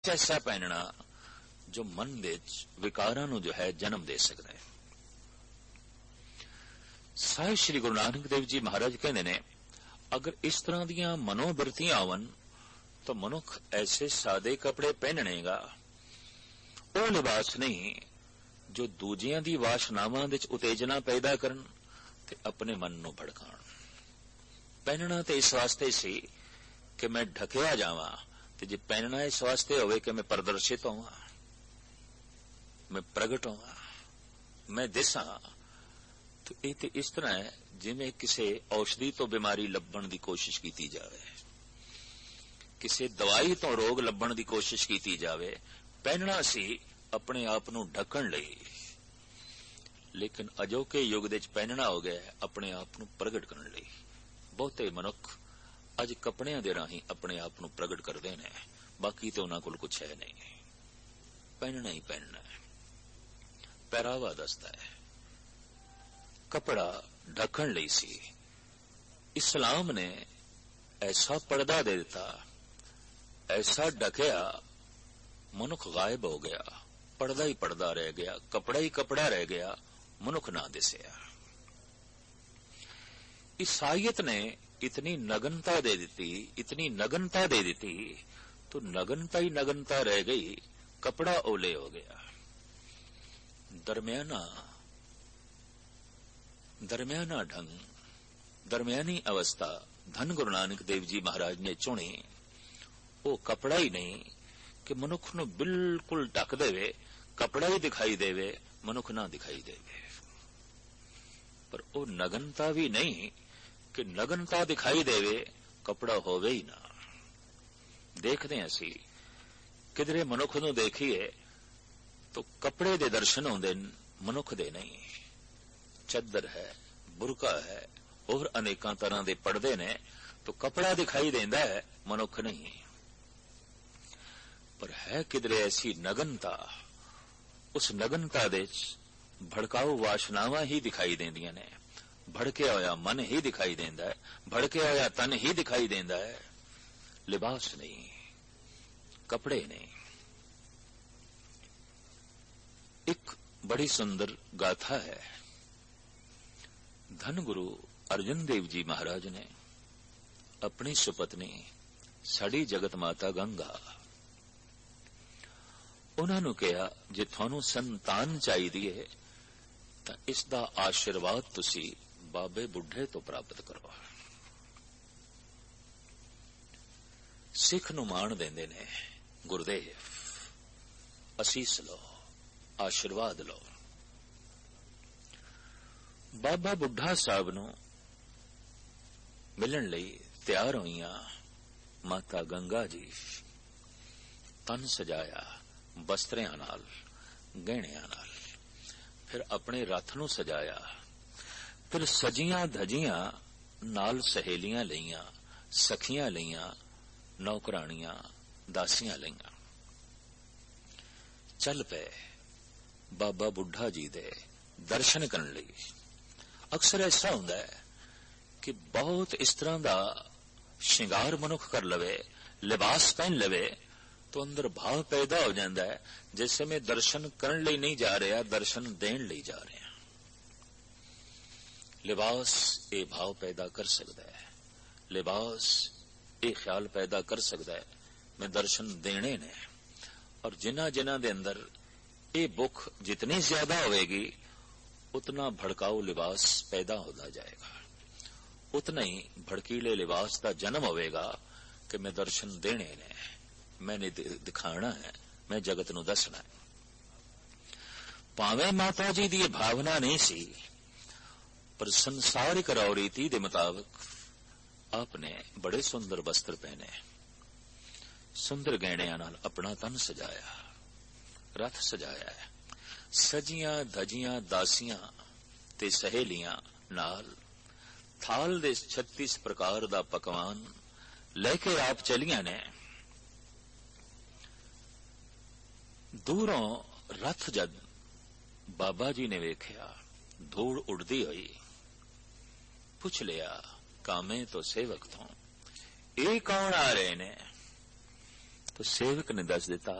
ऐसा पहनना जो मन दे विकारां नूं जो है जन्म दे सकता है। साहिब श्री गुरु नानक देव जी महाराज कहते ने, अगर इस तरह दीयां मनोबिरतियां आवन तो मनुख ऐसे सादे कपड़े पहननेगा, वो लिबास नहीं जो दूजियां दी वासनावां विच उत्तेजना पैदा करन ते अपने मन नूं भड़काण। पहनना तो इस वास्ते सी कि मैं ढकिया जावां, ते जे पहनना इस वास्ते होवे कि मैं प्रदर्शित होवां, मैं प्रगट होवां, मैं दिसां, तो ये तो इस तरह है जिवें किसी औषधि तो बीमारी लभण की कोशिश की जाए, किसी दवाई तो रोग लभण की कोशिश की जाए। पहनना सी अपने आप नूं ढकण लई, लेकिन अजोके युग दे पहनना हो गया अपने आप नूं प्रगट करने लई। बहुते मनुख अज कपड़ियां दे राही अपने आप नूं प्रगट करते हैं, बाकी तो उन्हां कोल कुछ है नहीं। पहनना ही पहनना है, पहरावा दसदा है, कपड़ा ढकण लई सी। इस्लाम ने ऐसा पर्दा दे दिता, ऐसा ढकया, मनुख गायब हो गया, पर्दा ही पर्दा रह गया, कपड़ा ही कपड़ा रह गया, मनुख ना दिसया। ईसाइयत ने इतनी नग्नता दे दी, इतनी नग्नता दे दी, तो नग्नता ही नग्नता रह गई, कपड़ा ओले हो गया। दरमियाना ढंग, दरमियानी अवस्था धन गुरु नानक देव जी महाराज ने चुनी। वो कपड़ा ही नहीं कि मनुख नूं बिल्कुल ढक देवे, कपड़ा ही दिखाई देवे, मनुख ना दिखाई देवे। पर वो नग्नता भी नहीं कि नग्नता दिखाई देवे, कपड़ा होवे ही ना। देखते हैं असी किधरे मनुख नूं देखिए तो कपड़े दे दर्शन होंदे, मनुख दे नहीं। चद्दर है, बुरका है, और अनेकां तरह दे पर्दे ने, तो कपड़ा दिखाई देंदा है, मनुख नहीं। पर है किधरे ऐसी नग्नता, उस नग्नता दे भड़काऊ वासनावां ही दिखाई देंदियां ने, भड़किया होया मन ही दिखाई देंदा है, भड़किया होया तन ही दिखाई देंदा है, लिबास नहीं, कपड़े नहीं। एक बड़ी सुंदर गाथा है। धन गुरु अर्जन देव जी महाराज ने अपनी सुपत्नी साड़ी जगत माता गंगा, उन्होंने कहा, जे थानू संतान चाहिए है तो इसका आशीर्वाद तुसी बाबे बुढ़े तो प्राप्त करो। सिख नूं मान देंदे ने, गुरुदेव असीस लो, आशीर्वाद लो। बाबा बुढ़ा साहब नूं मिलण लई तैयार होईयां माता गंगा जी। तन सजाया वस्त्रियां नाल, गहणियां नाल, फिर अपने रथ नूं सजाया, फिर सजियां धजियां नाल सहेलियां लईयां, सखियां लईयां, नौकराणियां, दासियां लईयां। चल पे बाबा बुढ़ा जी दे दर्शन करने लई। अक्सर ऐसा होंदा है कि बहुत इस तरह का श्रृंगार मनुख कर लवे, लिबास पहन लवे, तो अंदर भाव पैदा हो जाता है जैसे मैं दर्शन करने लई नहीं जा रहा, दर्शन देण लई जा रहा। लिबास ये भाव पैदा कर सकता है, लिबास ये ख्याल पैदा कर सकता है मैं दर्शन देने ने। और जिन्हां जिन्हां दे अंदर ये भुख जितनी ज्यादा होगी, उतना भड़काऊ लिबास पैदा होता जाएगा, उतना ही भड़कीले लिबास का जन्म होगा कि मैं दर्शन देने ने, मैंने दिखाना है, मैं जगत नूं दसना है। भावें माता जी की भावना नहीं सी, पर संसारिक रौ रीति के मुताबिक आपने बड़े सुंदर वस्त्र पहने, सुंदर गहणियां नाल अपना तन सजाया, रथ सजाया है, सजियां धजियां दासियां ते सहेलियां नाल थाल दे 36 प्रकार दा पकवान लेके आप चलियां ने। दूरों रथ जद बाबा जी ने वेख्या, धूड़ उड़दी हुई, पुछ लिया, कामे तो सेवक तो ये कौन आ रहे ने? तो तो सेवक ने दस दिता